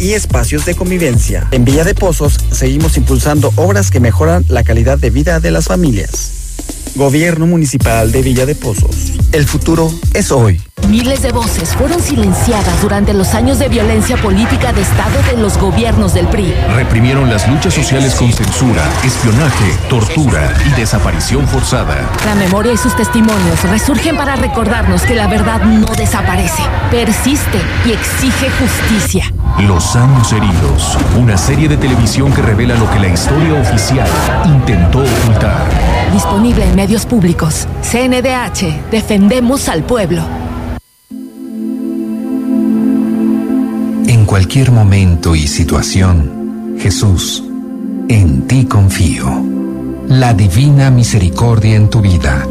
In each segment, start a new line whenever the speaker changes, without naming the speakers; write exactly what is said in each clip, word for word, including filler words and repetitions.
y espacios de convivencia. En Villa de Pozos seguimos impulsando obras que mejoran la calidad de vida de las familias. Gobierno Municipal de Villa de Pozos. El futuro es hoy.
Miles de voces fueron silenciadas durante los años de violencia política de Estado de los gobiernos del P R I.
Reprimieron las luchas sociales con censura, espionaje, tortura y desaparición forzada.
La memoria y sus testimonios resurgen para recordarnos que la verdad no desaparece, persiste y exige justicia.
Los años heridos. Una serie de televisión que revela lo que la historia oficial intentó ocultar.
Disponible en medios públicos. C N D H. Defendemos al pueblo.
En cualquier momento y situación, Jesús, en ti confío. La divina misericordia en tu vida.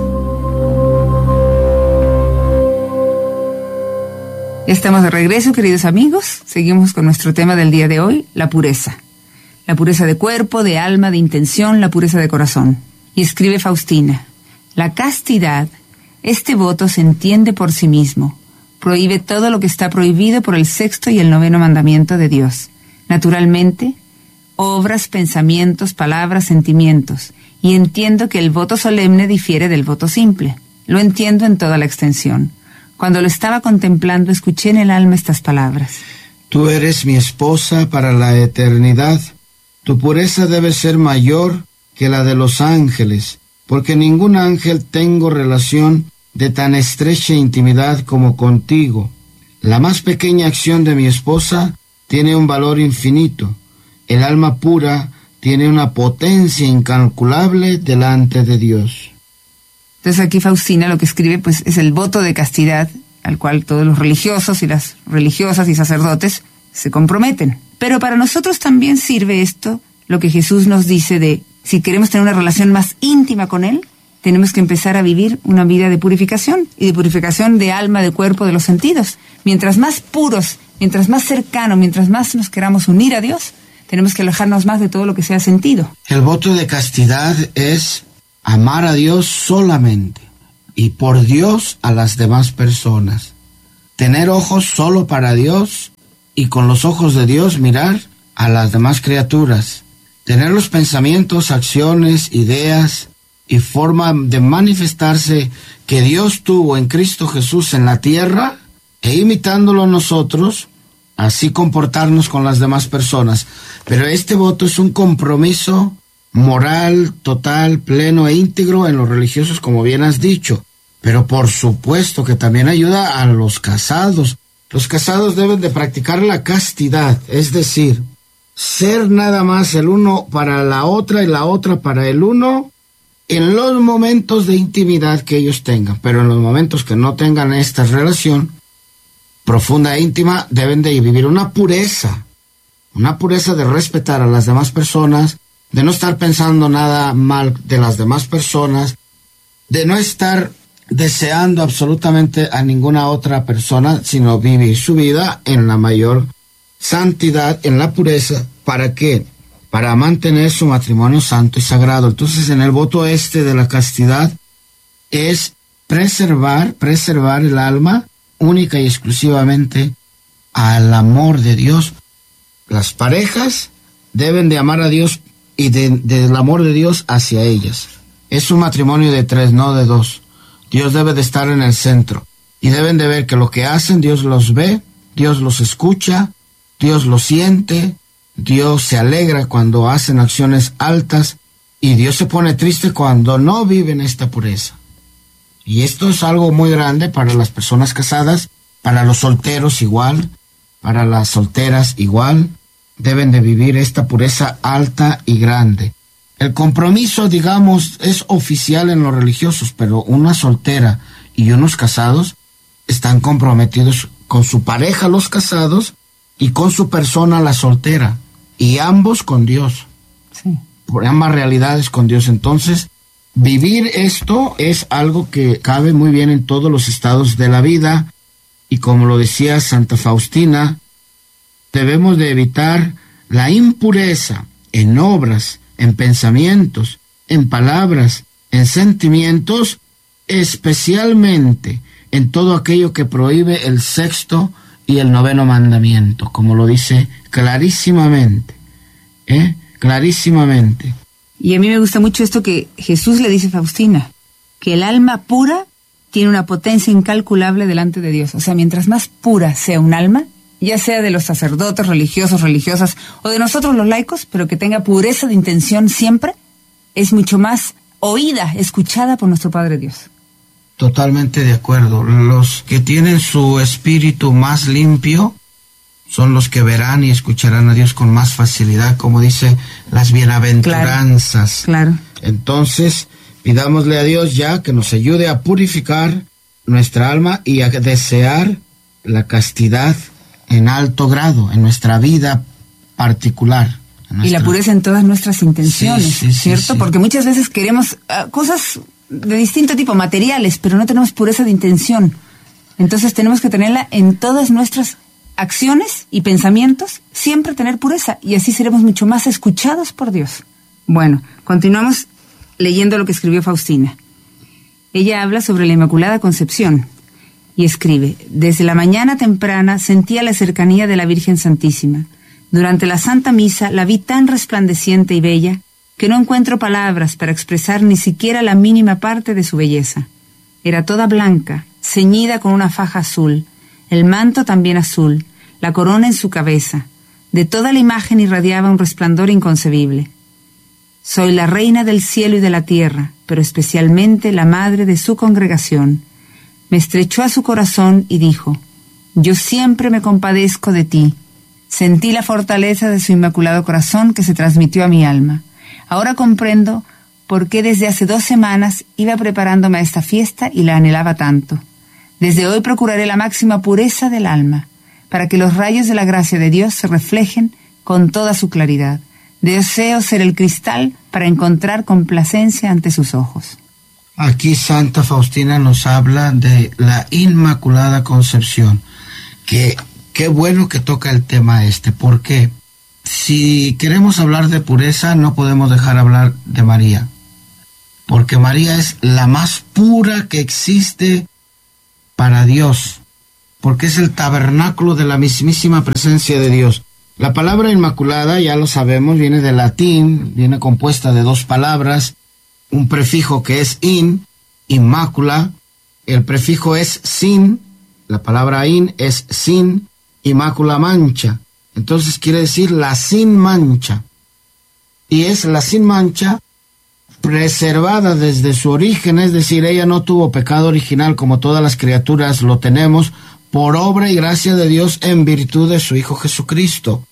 Estamos de regreso, queridos amigos. Seguimos con nuestro tema del día de hoy, la pureza. La pureza de cuerpo, de alma, de intención, la pureza de corazón. Y escribe Faustina: la castidad, este voto se entiende por sí mismo. Prohíbe todo lo que está prohibido por el sexto y el noveno mandamiento de Dios. Naturalmente, obras, pensamientos, palabras, sentimientos. Y entiendo que el voto solemne difiere del voto simple. Lo entiendo en toda la extensión. Cuando lo estaba contemplando, escuché en el alma estas palabras:
Tú eres mi esposa para la eternidad. Tu pureza debe ser mayor que la de los ángeles, porque ningún ángel tengo relación de tan estrecha intimidad como contigo. La más pequeña acción de mi esposa tiene un valor infinito. El alma pura tiene una potencia incalculable delante de Dios.
Entonces aquí Faustina lo que escribe pues es el voto de castidad al cual todos los religiosos y las religiosas y sacerdotes se comprometen. Pero para nosotros también sirve esto, lo que Jesús nos dice de si queremos tener una relación más íntima con Él, tenemos que empezar a vivir una vida de purificación, y de purificación de alma, de cuerpo, de los sentidos. Mientras más puros, mientras más cercanos, mientras más nos queramos unir a Dios, tenemos que alejarnos más de todo lo que sea sentido.
El voto de castidad es amar a Dios solamente, y por Dios a las demás personas. Tener ojos solo para Dios, y con los ojos de Dios mirar a las demás criaturas. Tener los pensamientos, acciones, ideas y forma de manifestarse que Dios tuvo en Cristo Jesús en la tierra, e imitándolo nosotros, así comportarnos con las demás personas. Pero este voto es un compromiso moral, total, pleno e íntegro en los religiosos, como bien has dicho. Pero por supuesto que también ayuda a los casados. Los casados deben de practicar la castidad, es decir, ser nada más el uno para la otra y la otra para el uno en los momentos de intimidad que ellos tengan. Pero en los momentos que no tengan esta relación profunda e íntima, deben de vivir una pureza, una pureza de respetar a las demás personas, de no estar pensando nada mal de las demás personas, de no estar deseando absolutamente a ninguna otra persona, sino vivir su vida en la mayor santidad, en la pureza. ¿Para qué? Para mantener su matrimonio santo y sagrado. Entonces, en el voto este de la castidad es preservar, preservar el alma única y exclusivamente al amor de Dios. Las parejas deben de amar a Dios y de, del amor de Dios hacia ellas. Es un matrimonio de tres, no de dos. Dios debe de estar en el centro. Y deben de ver que lo que hacen, Dios los ve, Dios los escucha, Dios los siente, Dios se alegra cuando hacen acciones altas, y Dios se pone triste cuando no viven esta pureza. Y esto es algo muy grande para las personas casadas, para los solteros igual, para las solteras igual. Deben de vivir esta pureza alta y grande. El compromiso, digamos, es oficial en los religiosos, pero una soltera y unos casados están comprometidos con su pareja, los casados, y con su persona, la soltera, y ambos con Dios.
Sí.
Por ambas realidades con Dios. Entonces, vivir esto es algo que cabe muy bien en todos los estados de la vida, y como lo decía Santa Faustina, debemos de evitar la impureza en obras, en pensamientos, en palabras, en sentimientos, especialmente en todo aquello que prohíbe el sexto y el noveno mandamiento, como lo dice clarísimamente, ¿eh? clarísimamente.
Y a mí me gusta mucho esto que Jesús le dice a Faustina, que el alma pura tiene una potencia incalculable delante de Dios. O sea, mientras más pura sea un alma, ya sea de los sacerdotes, religiosos, religiosas, o de nosotros los laicos, pero que tenga pureza de intención siempre, es mucho más oída, escuchada por nuestro Padre Dios.
Totalmente de acuerdo. Los que tienen su espíritu más limpio son los que verán y escucharán a Dios con más facilidad, como dice las bienaventuranzas.
Claro, claro.
Entonces, pidámosle a Dios ya que nos ayude a purificar nuestra alma y a desear la castidad en alto grado, en nuestra vida particular. Nuestra...
Y la pureza en todas nuestras intenciones, sí, sí, ¿cierto? Sí, sí. Porque muchas veces queremos uh, cosas de distinto tipo, materiales, pero no tenemos pureza de intención. Entonces tenemos que tenerla en todas nuestras acciones y pensamientos, siempre tener pureza, y así seremos mucho más escuchados por Dios. Bueno, continuamos leyendo lo que escribió Faustina. Ella habla sobre la Inmaculada Concepción y escribe: desde la mañana temprana sentía la cercanía de la Virgen Santísima. Durante la Santa Misa la vi tan resplandeciente y bella que no encuentro palabras para expresar ni siquiera la mínima parte de su belleza. Era toda blanca, ceñida con una faja azul, el manto también azul, la corona en su cabeza. De toda la imagen irradiaba un resplandor inconcebible. Soy la reina del cielo y de la tierra, pero especialmente la madre de su congregación. Me estrechó a su corazón y dijo: yo siempre me compadezco de ti. Sentí la fortaleza de su inmaculado corazón que se transmitió a mi alma. Ahora comprendo por qué desde hace dos semanas iba preparándome a esta fiesta y la anhelaba tanto. Desde hoy procuraré la máxima pureza del alma, para que los rayos de la gracia de Dios se reflejen con toda su claridad. Deseo ser el cristal para encontrar complacencia ante sus ojos.
Aquí Santa Faustina nos habla de la Inmaculada Concepción. Que qué bueno que toca el tema este, porque si queremos hablar de pureza no podemos dejar hablar de María, porque María es la más pura que existe para Dios, porque es el tabernáculo de la mismísima presencia de Dios. La palabra inmaculada, ya lo sabemos, viene del latín, viene compuesta de dos palabras, un prefijo que es in, inmácula, el prefijo es sin, la palabra in es sin, inmácula mancha, entonces quiere decir la sin mancha, y es la sin mancha preservada desde su origen, es decir, ella no tuvo pecado original como todas las criaturas lo tenemos, por obra y gracia de Dios en virtud de su Hijo Jesucristo.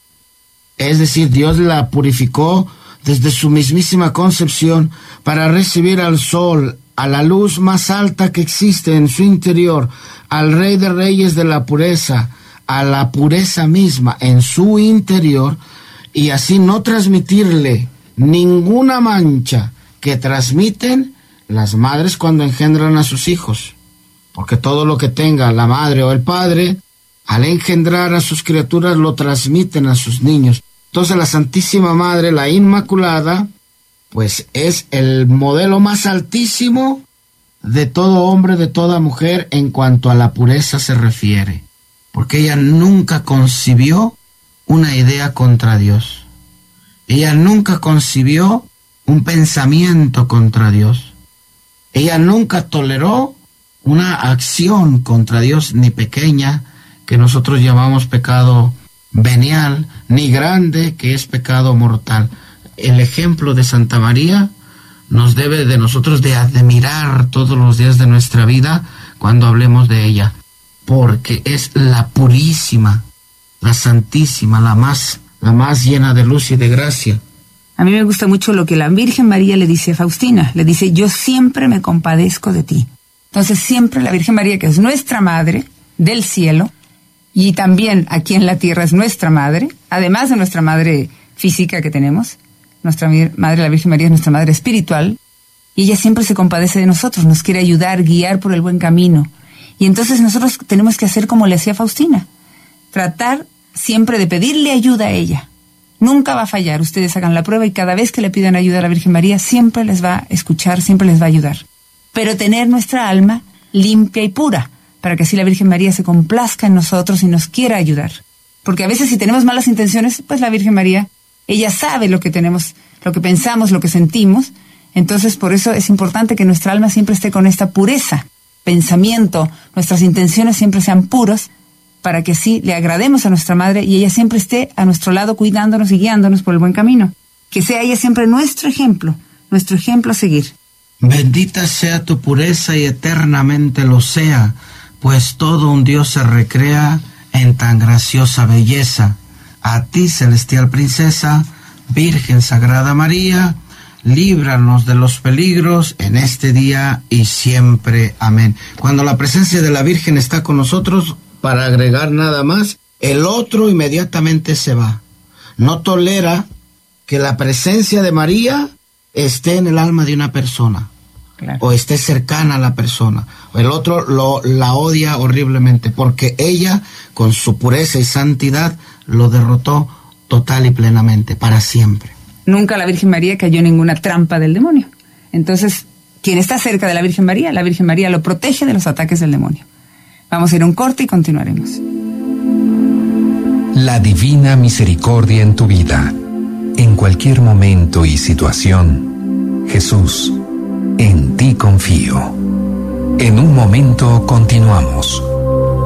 Es decir, Dios la purificó desde su mismísima concepción para recibir al sol, a la luz más alta que existe en su interior, al Rey de Reyes de la pureza, a la pureza misma en su interior, y así no transmitirle ninguna mancha que transmiten las madres cuando engendran a sus hijos. Porque todo lo que tenga la madre o el padre, al engendrar a sus criaturas, lo transmiten a sus niños. Entonces la Santísima Madre, la Inmaculada, pues es el modelo más altísimo de todo hombre, de toda mujer, en cuanto a la pureza se refiere. Porque ella nunca concibió una idea contra Dios. Ella nunca concibió un pensamiento contra Dios. Ella nunca toleró una acción contra Dios, ni pequeña, que nosotros llamamos pecado venial, ni grande, que es pecado mortal. El ejemplo de Santa María nos debe de nosotros de admirar todos los días de nuestra vida cuando hablemos de ella, porque es la purísima, la santísima, la más, la más llena de luz y de gracia.
A mí me gusta mucho lo que la Virgen María le dice a Faustina. Le dice: yo siempre me compadezco de ti. Entonces siempre la Virgen María, que es nuestra madre del cielo, y también aquí en la tierra es nuestra madre, además de nuestra madre física que tenemos, nuestra madre, la Virgen María, es nuestra madre espiritual, y ella siempre se compadece de nosotros, nos quiere ayudar, guiar por el buen camino. Y entonces nosotros tenemos que hacer como le hacía Faustina, tratar siempre de pedirle ayuda a ella. Nunca va a fallar, ustedes hagan la prueba y cada vez que le pidan ayuda a la Virgen María siempre les va a escuchar, siempre les va a ayudar. Pero tener nuestra alma limpia y pura, para que así la Virgen María se complazca en nosotros y nos quiera ayudar. Porque a veces si tenemos malas intenciones, pues la Virgen María, ella sabe lo que tenemos, lo que pensamos, lo que sentimos. Entonces por eso es importante que nuestra alma siempre esté con esta pureza, pensamiento, nuestras intenciones siempre sean puros, para que así le agrademos a nuestra Madre y ella siempre esté a nuestro lado cuidándonos y guiándonos por el buen camino. Que sea ella siempre nuestro ejemplo, nuestro ejemplo a seguir.
Bendita sea tu pureza y eternamente lo sea, pues todo un Dios se recrea en tan graciosa belleza. A ti, celestial princesa, Virgen Sagrada María, líbranos de los peligros en este día y siempre. Amén. Cuando la presencia de la Virgen está con nosotros, para agregar nada más, el otro inmediatamente se va. No tolera que la presencia de María esté en el alma de una persona, claro, o esté cercana a la persona. El otro lo, la odia horriblemente, porque ella, con su pureza y santidad, lo derrotó total y plenamente, para siempre.
Nunca la Virgen María cayó en ninguna trampa del demonio. Entonces, quien está cerca de la Virgen María, la Virgen María lo protege de los ataques del demonio. Vamos a ir a un corte y continuaremos.
La divina misericordia en tu vida. En cualquier momento y situación, Jesús, en ti confío. En un momento continuamos.